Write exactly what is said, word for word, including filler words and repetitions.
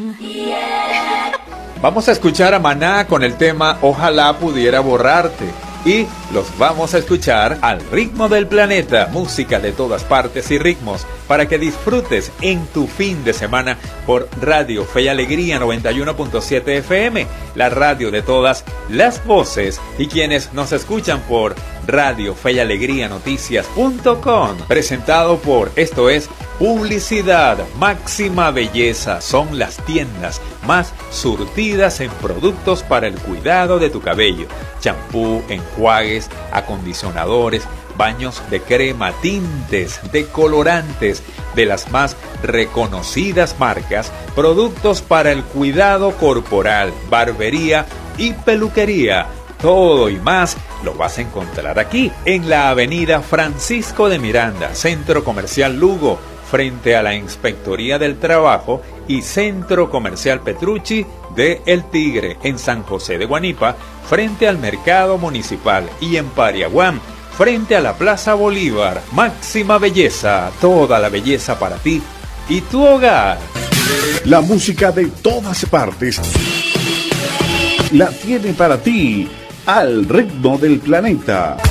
Vamos a escuchar a Maná con el tema Ojalá pudiera borrarte. Y los vamos a escuchar al ritmo del planeta, música de todas partes y ritmos, para que disfrutes en tu fin de semana por Radio Fe y Alegría noventa y uno punto siete F M, la radio de todas las voces, y quienes nos escuchan por Radio Fe y Alegría Noticias punto com, presentado por Esto es Publicidad Máxima Belleza. Son las tiendas más surtidas en productos para el cuidado de tu cabello: champú, enjuagues, acondicionadores, baños de crema, tintes, decolorantes de las más reconocidas marcas, productos para el cuidado corporal, barbería y peluquería. Todo y más lo vas a encontrar aquí, en la avenida Francisco de Miranda, Centro Comercial Lugo, frente a la Inspectoría del Trabajo, y Centro Comercial Petrucci de El Tigre, en San José de Guanipa, frente al Mercado Municipal, y en Pariaguán, frente a la Plaza Bolívar. Máxima Belleza, toda la belleza para ti y tu hogar. La música de todas partes la tiene para ti, al ritmo del planeta.